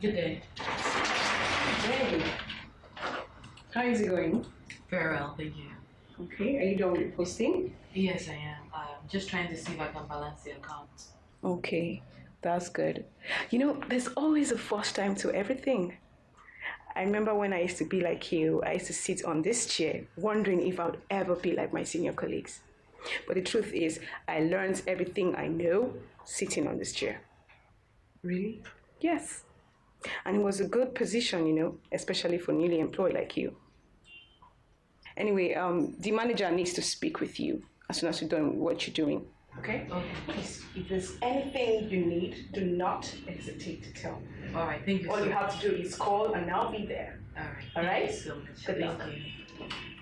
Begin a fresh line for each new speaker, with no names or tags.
Good day.
Hey, how is it going?
Very well, thank you.
Okay, are you done with posting?
Yes, I am. I'm just trying to see if I can balance the account.
Okay, that's good. You know, there's always a first time to everything. I remember when I used to be like you, I used to sit on this chair wondering if I would ever be like my senior colleagues. But the truth is, I learned everything I know sitting on this chair.
Really?
Yes. And it was a good position, especially for newly employed like you. Anyway, the manager needs to speak with you as soon as you're done with what you're doing. Okay?
Okay.
Please, if there's anything you need, do not hesitate to tell me.
All right, thank you
All
so
you
much.
have to do is call and I'll be there.
All right.
All right?
Thank you so much.
Good luck.
Thank you.